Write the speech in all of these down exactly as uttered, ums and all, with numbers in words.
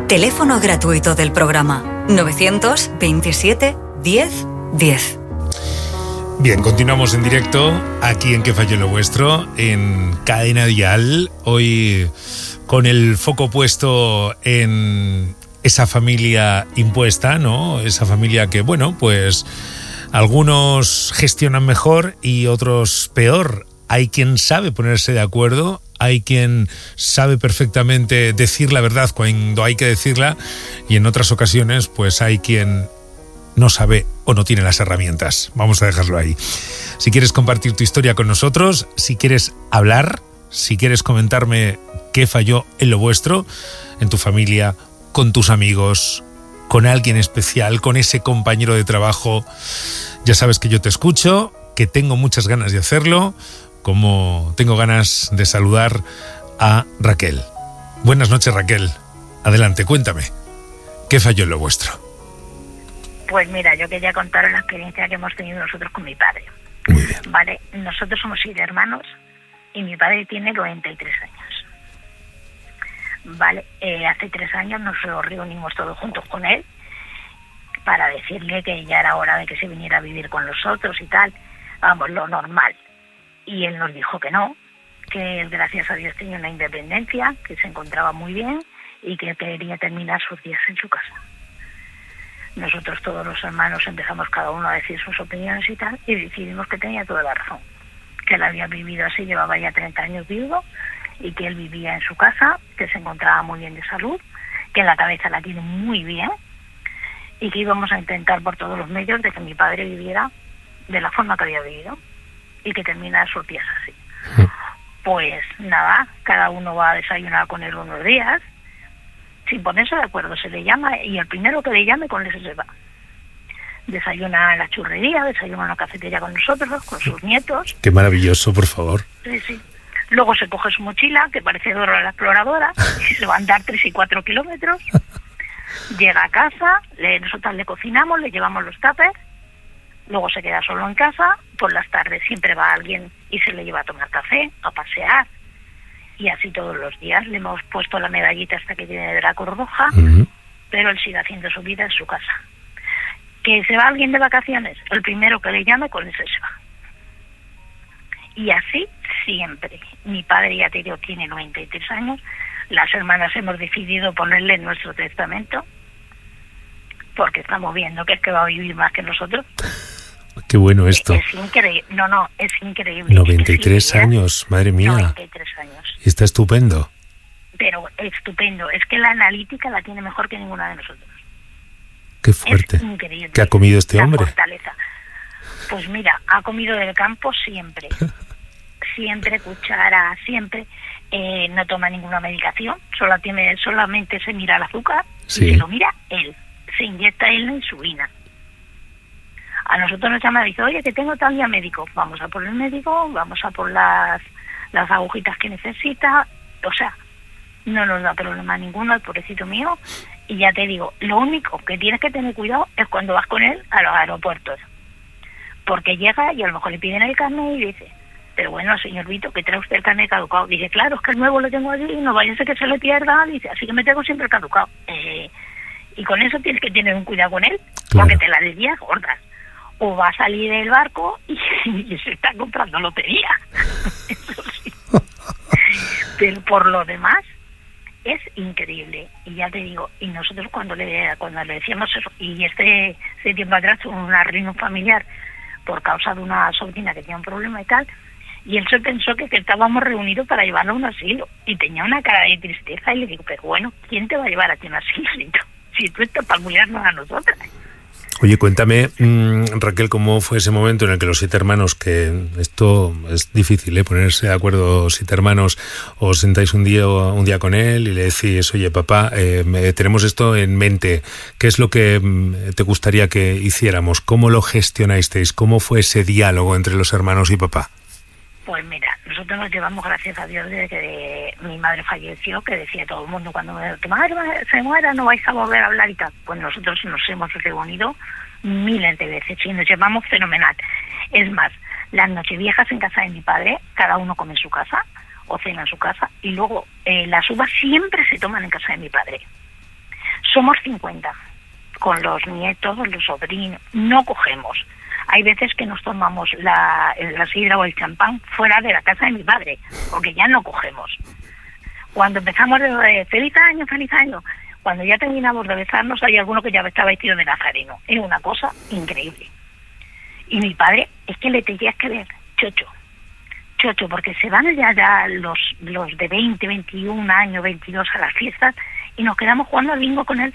Teléfono gratuito del programa novecientos veintisiete diez diez. Bien, continuamos en directo aquí en ¿Qué falló lo vuestro? En Cadena Dial. Hoy con el foco puesto en esa familia impuesta, ¿no? Esa familia que, bueno, pues algunos gestionan mejor y otros peor. Hay quien sabe ponerse de acuerdo, hay quien sabe perfectamente decir la verdad cuando hay que decirla, y en otras ocasiones pues hay quien no sabe o no tiene las herramientas. Vamos a dejarlo ahí. Si quieres compartir tu historia con nosotros, si quieres hablar, si quieres comentarme qué falló en lo vuestro, en tu familia, con tus amigos, con alguien especial, con ese compañero de trabajo, ya sabes que yo te escucho, que tengo muchas ganas de hacerlo, como tengo ganas de saludar a Raquel. Buenas noches, Raquel. Adelante, cuéntame. ¿Qué falló en lo vuestro? Pues mira, yo quería contar la experiencia que hemos tenido nosotros con mi padre. Muy bien. Vale, nosotros somos siete hermanos y mi padre tiene noventa y tres años. Vale, eh, hace tres años nos reunimos todos juntos con él para decirle que ya era hora de que se viniera a vivir con nosotros y tal. Vamos, lo normal. Y él nos dijo que no, que él, gracias a Dios, tenía una independencia, que se encontraba muy bien y que quería terminar sus días en su casa. Nosotros todos los hermanos empezamos cada uno a decir sus opiniones y tal, y decidimos que tenía toda la razón, que él había vivido así, llevaba ya treinta años vivo, y que él vivía en su casa, que se encontraba muy bien de salud, que la cabeza la tiene muy bien, y que íbamos a intentar por todos los medios de que mi padre viviera de la forma que había vivido y que terminara sus días así. Pues nada, cada uno va a desayunar con él unos días, sin ponerse de acuerdo, se le llama y el primero que le llame con ese se va. Desayuna en la churrería, desayuna en la cafetería con nosotros, con sus nietos. Qué maravilloso, por favor. Sí, sí. Luego se coge su mochila, que parece Dora la exploradora, y se va a andar tres y cuatro kilómetros. Llega a casa, le, nosotros le cocinamos, le llevamos los tuppers, luego se queda solo en casa, por las tardes siempre va alguien y se le lleva a tomar café, a pasear, y así todos los días. Le hemos puesto la medallita hasta que tiene de la Cruz Roja, uh-huh. Pero él sigue haciendo su vida en su casa. ¿Que se va alguien de vacaciones? El primero que le llame, con ese se va. Y así siempre. Mi padre, ya te digo, tiene noventa y tres años. Las hermanas hemos decidido ponerle en nuestro testamento, porque estamos viendo que es que va a vivir más que nosotros. Qué bueno esto. Es, es increíble. No, no, es increíble. noventa y tres años, madre mía. noventa y tres años. Y está estupendo. Pero estupendo. Es que la analítica la tiene mejor que ninguna de nosotros. Qué fuerte. Es increíble. ¿Qué ha comido este la hombre? Fortaleza. Pues mira, ha comido del campo siempre. Siempre, cuchara, siempre. Eh, no toma ninguna medicación. Solo tiene, solamente se mira el azúcar. Sí. Y se lo mira él. Se inyecta él la insulina. A nosotros nos llama y dice, oye, que tengo tal día médico. Vamos a por el médico, vamos a por las, las agujitas que necesita. O sea, no nos da problema ninguno, el pobrecito mío. Y ya te digo, lo único que tienes que tener cuidado es cuando vas con él a los aeropuertos. Porque llega y a lo mejor le piden el carnet y dice, pero bueno, señor Vito, que trae usted el carnet caducado. Dice, claro, es que el nuevo lo tengo allí, no vaya a ser que se le pierda. Dice, así que me tengo siempre el caducado. Eh, y con eso tienes que tener un cuidado con él, claro, porque te la desvías gordas. O va a salir del barco y, y se está comprando lotería. Eso sí. Pero por lo demás, es increíble. Y ya te digo, y nosotros cuando le cuando le decíamos eso, y este, este tiempo atrás tuvo una reunión familiar por causa de una sobrina que tenía un problema y tal, y él se pensó que, que estábamos reunidos para llevarlo a un asilo, y tenía una cara de tristeza, y le digo, pero bueno, ¿quién te va a llevar a ti a un asilo si tú, si tú estás para cuidarnos a nosotras? Oye, cuéntame, mmm, Raquel, ¿cómo fue ese momento en el que los siete hermanos, que esto es difícil, ¿eh? Ponerse de acuerdo siete hermanos, os sentáis un día un día con él y le decís, oye, papá, eh, tenemos esto en mente, ¿qué es lo que mm, te gustaría que hiciéramos? ¿Cómo lo gestionasteis? ¿Cómo fue ese diálogo entre los hermanos y papá? Pues mira, nosotros nos llevamos, gracias a Dios, desde que mi madre falleció, que decía todo el mundo, cuando tu madre se muera no vais a volver a hablar y tal. Pues nosotros nos hemos reunido miles de veces y nos llevamos fenomenal. Es más, las nocheviejas en casa de mi padre, cada uno come en su casa o cena en su casa, y luego eh, las uvas siempre se toman en casa de mi padre. somos cincuenta, con los nietos, los sobrinos, no cogemos. Hay veces que nos tomamos la, la sidra o el champán fuera de la casa de mi padre, porque ya no cogemos. Cuando empezamos de, de feliz año, feliz año, cuando ya terminamos de besarnos, hay alguno que ya está vestido de nazareno. Es una cosa increíble. Y mi padre, es que le tenías que ver, chocho, chocho, porque se van ya, ya los, los de veinte, veintiún años, veintidós a las fiestas, y nos quedamos jugando al bingo con él.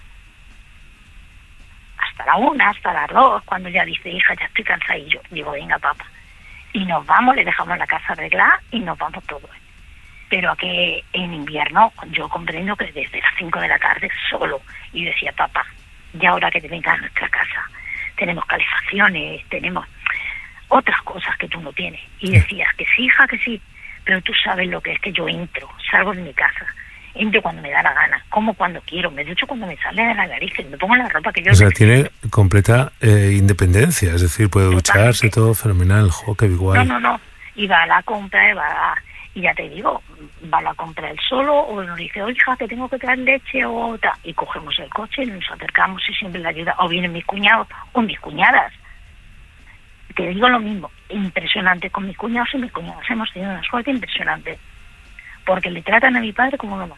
Hasta la una, hasta las dos, cuando ya dice, hija, ya estoy cansada, y yo digo, venga, papá. Y nos vamos, le dejamos la casa arreglada y nos vamos todos. Pero a que en invierno, yo comprendo que desde las cinco de la tarde solo, y decía, papá, ya ahora que te vengas a nuestra casa, tenemos calefacciones, tenemos otras cosas que tú no tienes. Y decías que sí, hija, que sí, pero tú sabes lo que es que yo entro, salgo de mi casa, entro cuando me da la gana, como cuando quiero, me ducho cuando me sale de la nariz, me pongo la ropa que yo... O sea, tiene completa eh, independencia, es decir, puede Totalmente. ducharse, todo fenomenal, jo, qué guay. No, no, no, y va a la compra, va a... Y ya te digo, va a la compra él solo, o nos dice, oye, hija, que tengo que traer leche, o tal, y cogemos el coche y nos acercamos y siempre le ayuda, o vienen mis cuñados, o mis cuñadas. Te digo lo mismo, impresionante, con mis cuñados y mis cuñadas hemos tenido una suerte impresionante, porque le tratan a mi padre como uno más,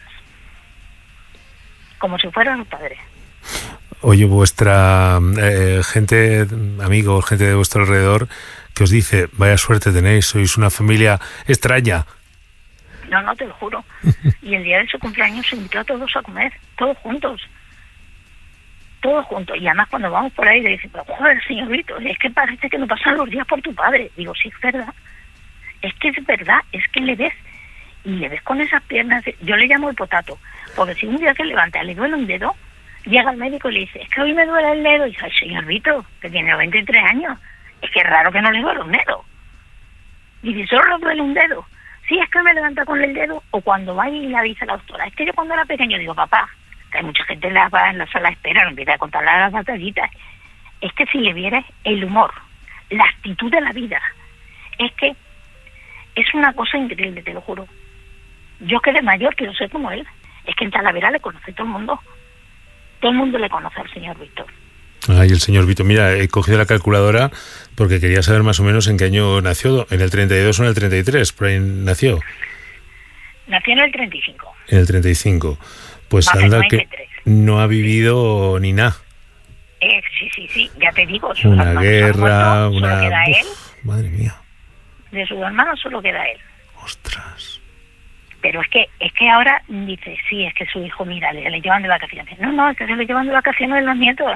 como si fuera su padre. Oye, vuestra eh, gente, amigos, gente de vuestro alrededor, que os dice, vaya suerte tenéis, sois una familia extraña. No, no, te lo juro. Y el día de su cumpleaños se invitó a todos a comer, todos juntos. Todos juntos. Y además cuando vamos por ahí le dicen, pero joder, señor Vito, es que parece que no pasan los días por tu padre. Digo, sí, es verdad. Es que es verdad, es que le ves, y le ves con esas piernas, yo le llamo el potato, porque si un día se levanta, le duele un dedo, llega al médico y le dice, es que hoy me duele el dedo. Y dice, ay, señor Vito, que tiene veintitrés años, es que es raro que no le duele un dedo. Y dice, solo le duele un dedo. Sí, es que me levanta con el dedo, o cuando va y le avisa a la doctora. Es que yo cuando era pequeño digo, papá, que hay mucha gente en la, en la sala de espera, no empieza a contar las batallitas. Es que si le vieras el humor, la actitud de la vida, es que es una cosa increíble, te lo juro. Yo que de mayor quiero ser como él. Es que en Talavera le conoce todo el mundo. Todo el mundo le conoce al señor Víctor. Ay, el señor Vito. Mira, he cogido la calculadora porque quería saber más o menos en qué año nació. ¿En el treinta y dos o en el treinta y tres? Por ahí nació. Nació en el treinta y cinco. En el treinta y cinco. Pues Va a anda ser que noventa y tres. no ha vivido ni nada. Eh, sí, sí, sí, ya te digo. sus Una hermanos guerra, han muerto, una... Solo queda él. Uf, madre mía. De sus hermanos solo queda él. Ostras. Pero es que es que ahora dice, sí, es que su hijo, mira, le, le llevan de vacaciones. No, no, es que se le llevan de vacaciones de los nietos.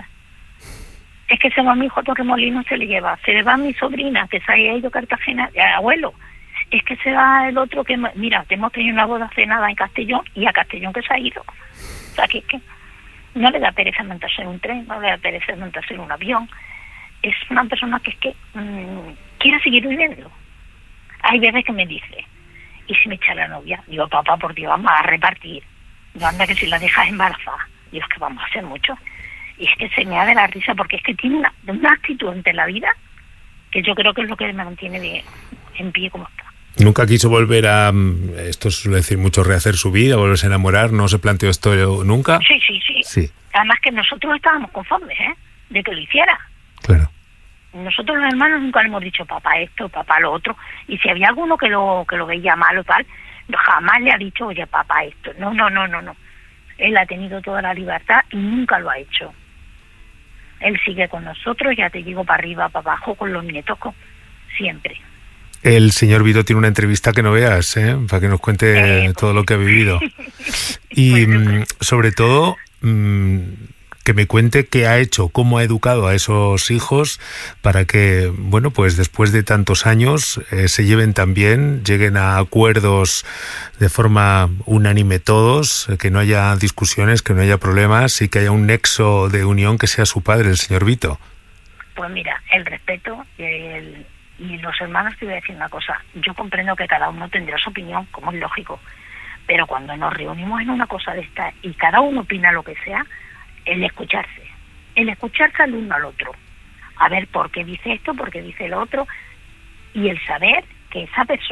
Es que se va mi hijo a Torremolinos, se le lleva. Se le va mi sobrina, que se ha ido a Cartagena, el abuelo. Es que se va el otro que, mira, que hemos tenido una boda cenada en Castellón, y a Castellón que se ha ido. O sea, que es que no le da pereza montarse en un tren, no le da pereza montarse en un avión. Es una persona que es que mmm, quiere seguir viviendo. Hay veces que me dice, ¿y si me echa la novia? Digo, papá, por Dios, vamos a repartir. Digo, anda, que si la dejas embarazada. Digo, es que vamos a hacer mucho. Y es que se me da de la risa, porque es que tiene una, una actitud ante la vida que yo creo que es lo que me mantiene de, en pie como está. Nunca quiso volver a, esto suele decir mucho, rehacer su vida, volverse a enamorar. ¿No se planteó esto nunca? Sí, sí, sí. Sí. Además que nosotros estábamos conformes, ¿eh? De que lo hiciera. Claro. Nosotros los hermanos nunca le hemos dicho papá esto, papá lo otro. Y si había alguno que lo que lo veía mal o tal, jamás le ha dicho, oye, papá esto. No, no, no, no, no. Él ha tenido toda la libertad y nunca lo ha hecho. Él sigue con nosotros, ya te digo, para arriba, para abajo, con los nietos, con... siempre. El señor Vito tiene una entrevista que no veas, ¿eh? Para que nos cuente eh, pues... todo lo que ha vivido. Y pues, sobre todo, mmm, que me cuente qué ha hecho, cómo ha educado a esos hijos para que, bueno, pues después de tantos años eh, se lleven tan bien, lleguen a acuerdos de forma unánime todos, que no haya discusiones, que no haya problemas y que haya un nexo de unión que sea su padre, el señor Vito. Pues mira, el respeto y, el, y los hermanos, te voy a decir una cosa, yo comprendo que cada uno tendrá su opinión, como es lógico, pero cuando nos reunimos en una cosa de esta y cada uno opina lo que sea, el escucharse, el escucharse al uno al otro, a ver por qué dice esto, por qué dice lo otro, y el saber que esa persona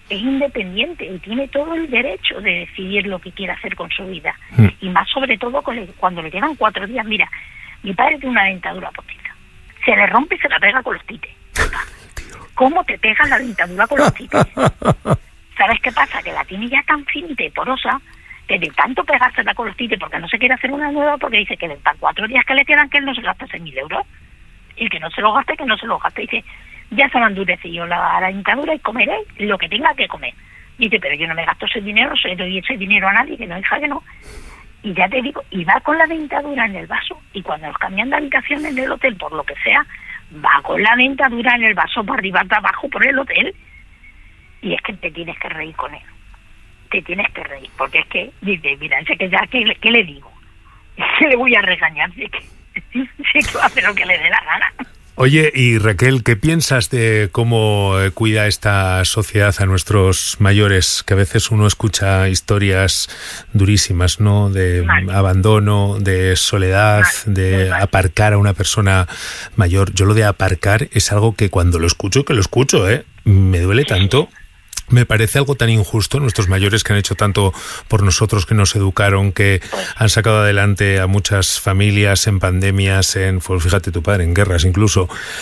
es independiente y tiene todo el derecho de decidir lo que quiere hacer con su vida. Mm. Y más sobre todo cuando le quedan cuatro días. Mira, mi padre tiene una dentadura postiza. Se le rompe y se la pega con los tites. ¿Cómo te pegas la dentadura con los tites? ¿Sabes qué pasa? Que la tiene ya tan finita y porosa que de tanto pegársela con los tites, porque no se quiere hacer una nueva, porque dice que de tan cuatro días que le quedan, que él no se gasta seis mil euros. Y que no se lo gaste, que no se lo gaste. Dice, ya se me ha endurecido la, la dentadura y comeré lo que tenga que comer. Dice, pero yo no me gasto ese dinero, no se doy ese dinero a nadie, que no, hija, que no. Y ya te digo, y va con la dentadura en el vaso, y cuando nos cambian de habitación en el hotel, por lo que sea, va con la dentadura en el vaso para arriba, para abajo, por el hotel. Y es que te tienes que reír con él. Te tienes que reír, porque es que, dice, mira, sé que ya, ¿qué, qué le digo? ¿Qué le voy a regañar? Sé que, sé que va a hacer lo que le dé la gana. Oye, y Raquel, ¿qué piensas de cómo cuida esta sociedad a nuestros mayores? Que a veces uno escucha historias durísimas, ¿no? De mal. abandono, de soledad, mal. de mal. aparcar a una persona mayor. Yo lo de aparcar es algo que cuando lo escucho, que lo escucho, ¿eh? Me duele tanto. Me parece algo tan injusto, nuestros mayores que han hecho tanto por nosotros, que nos educaron, que han sacado adelante a muchas familias en pandemias, en, pues fíjate tu padre, en guerras incluso.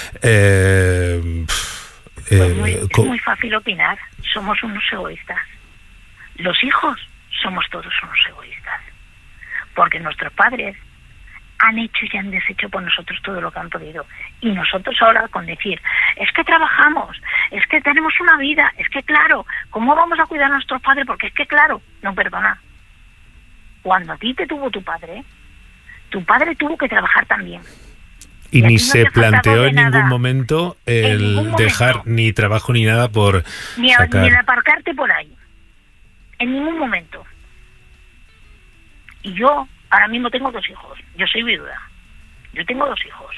Eh, pues muy, eh, es muy fácil opinar, somos unos egoístas. Los hijos somos todos unos egoístas, porque nuestros padres han hecho y han deshecho por nosotros todo lo que han podido. Y nosotros ahora con decir, es que trabajamos, es que tenemos una vida, es que claro, ¿cómo vamos a cuidar a nuestros padres? Porque es que claro, no, perdona. Cuando a ti te tuvo tu padre, tu padre tuvo que trabajar también. Y, y ni se planteó en ningún nada. momento el ningún momento. dejar ni trabajo ni nada por ni, a, sacar... ni el aparcarte por ahí. En ningún momento. Y yo ahora mismo tengo dos hijos. Yo soy viuda. Yo tengo dos hijos.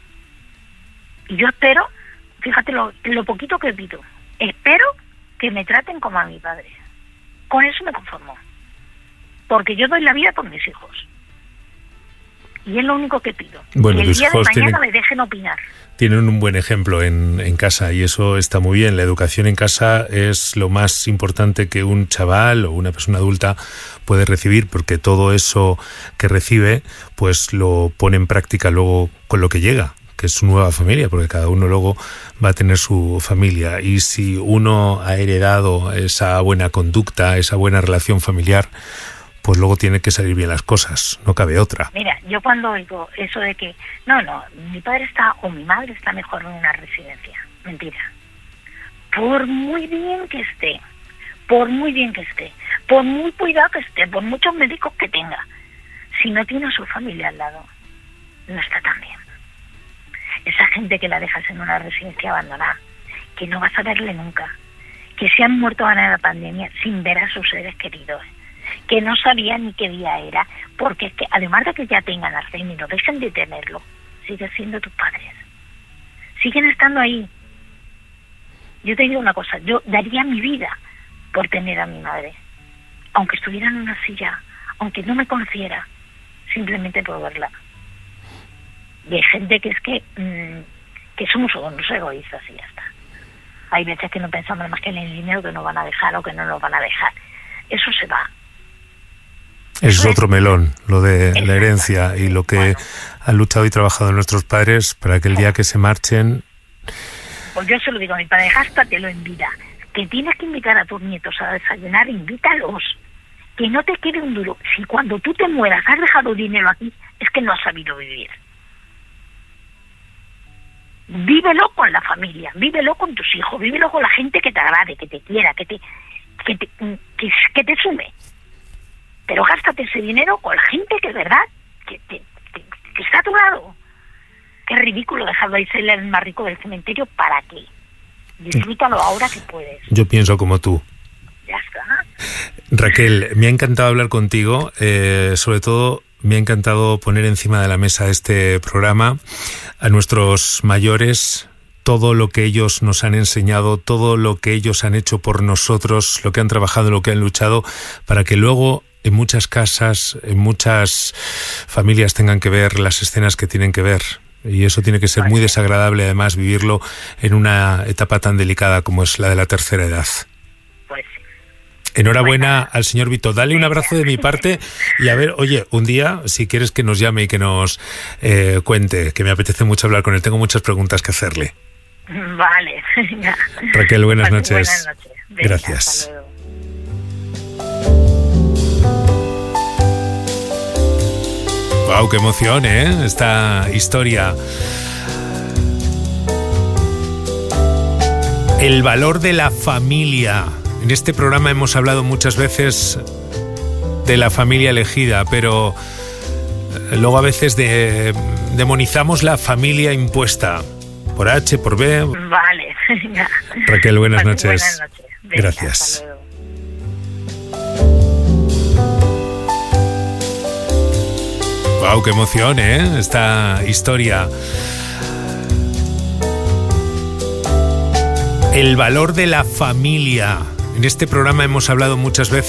Y yo espero, fíjate lo, lo poquito que pido, espero que me traten como a mi padre. Con eso me conformo. Porque yo doy la vida por mis hijos. Y es lo único que pido. Bueno, que el día de mañana tienen, me dejen opinar. Tienen un buen ejemplo en, en casa y eso está muy bien. La educación en casa es lo más importante que un chaval o una persona adulta puede recibir, porque todo eso que recibe pues lo pone en práctica luego con lo que llega, que es su nueva familia, porque cada uno luego va a tener su familia. Y si uno ha heredado esa buena conducta, esa buena relación familiar, pues luego tiene que salir bien las cosas, no cabe otra. Mira, yo cuando oigo eso de que, no, no, mi padre está o mi madre está mejor en una residencia, mentira. Por muy bien que esté, por muy bien que esté, por muy cuidado que esté, por muchos médicos que tenga, si no tiene a su familia al lado, no está tan bien. Esa gente que la dejas en una residencia abandonada, que no vas a verle nunca, que se han muerto ahora en la pandemia sin ver a sus seres queridos, que no sabían ni qué día era, porque es que además de que ya tengan Alzheimer, no dejen de tenerlo, siguen siendo tus padres, siguen estando ahí. Yo te digo una cosa, yo daría mi vida por tener a mi madre, aunque estuviera en una silla, aunque no me conociera, simplemente por verla. Y hay gente que es que mmm, que somos unos egoístas y ya está. Hay veces que no pensamos más que en el dinero que nos van a dejar o que no nos van a dejar. Eso se va. Eso es otro melón, lo de Exacto. la herencia y lo que bueno. han luchado y trabajado nuestros padres para que el día que se marchen... Pues yo se lo digo a mi padre, gástatelo en vida. Que tienes que invitar a tus nietos a desayunar, invítalos. Que no te quede un duro. Si cuando tú te mueras has dejado dinero aquí, es que no has sabido vivir. Vívelo con la familia, vívelo con tus hijos, vívelo con la gente que te agrade, que te quiera, que te que te, que, que te sume. Pero gástate ese dinero con la gente que es verdad, que, que, que, que está a tu lado. Qué ridículo dejarlo ahí ser el más rico del cementerio. ¿Para qué? Disfrútalo ahora que puedes. Yo pienso como tú. Ya está. Raquel, me ha encantado hablar contigo, eh, sobre todo me ha encantado poner encima de la mesa este programa a nuestros mayores, todo lo que ellos nos han enseñado, todo lo que ellos han hecho por nosotros, lo que han trabajado, lo que han luchado, para que luego en muchas casas, en muchas familias tengan que ver las escenas que tienen que ver. Y eso tiene que ser muy desagradable, además, vivirlo en una etapa tan delicada como es la de la tercera edad. Enhorabuena al señor Vito. Dale un abrazo de mi parte y a ver, oye, un día, si quieres que nos llame y que nos eh, cuente, que me apetece mucho hablar con él, tengo muchas preguntas que hacerle. Vale. Raquel, buenas noches. Buenas noches. Venga, gracias. hasta luego. Wow, qué emoción, ¿eh? Esta historia. El valor de la familia. En este programa hemos hablado muchas veces de la familia elegida, pero luego a veces de, demonizamos la familia impuesta. Por H, por B. Vale. Raquel, buenas Vale, noches. Buenas noches. Venga, gracias. hasta luego. Wow, qué emoción, ¿eh? Esta historia. El valor de la familia. En este programa hemos hablado muchas veces